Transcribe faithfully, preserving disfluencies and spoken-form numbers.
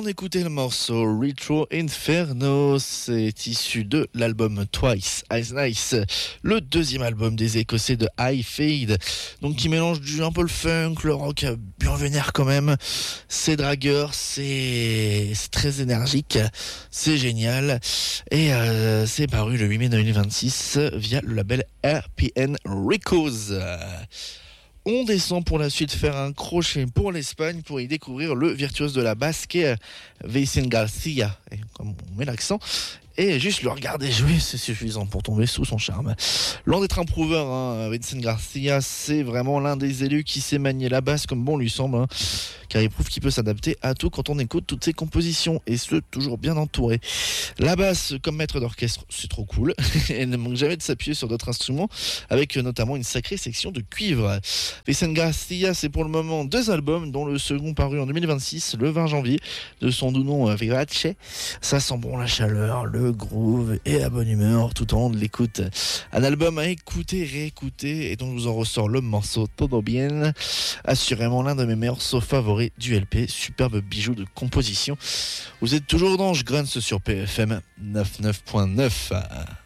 On écoutait le morceau Retro Inferno, c'est issu de l'album Twice as Nice, le deuxième album des Écossais de High Fade, donc qui mélange du, un peu le funk, le rock bien vénère quand même. C'est dragueur, c'est, c'est très énergique, c'est génial, et euh, c'est paru le huit mai deux mille vingt-six via le label R P N Records. On descend pour la suite faire un crochet pour l'Espagne pour y découvrir le virtuose de la basse qui est Vicente Garcia. Et comme on met l'accent, et juste le regarder jouer, c'est suffisant pour tomber sous son charme. Loin d'être un prouveur, hein, Vicente Garcia, c'est vraiment l'un des élus qui sait manier la basse comme bon lui semble, hein, car il prouve qu'il peut s'adapter à tout quand on écoute toutes ses compositions, et ce, toujours bien entouré. La basse, comme maître d'orchestre, c'est trop cool. Elle ne manque jamais de s'appuyer sur d'autres instruments, avec notamment une sacrée section de cuivre. Vicente Garcia, c'est pour le moment deux albums, dont le second paru en deux mille vingt-six, le vingt janvier, de son doux nom Virace. Ça sent bon la chaleur, le groove et la bonne humeur tout au long de l'écoute. Un album à écouter, réécouter, et dont je vous en ressort le morceau Todo Bien, assurément l'un de mes morceaux favoris du L P, superbe bijou de composition. Vous êtes toujours dans Je Grunts sur P F M quatre-vingt-neuf point neuf.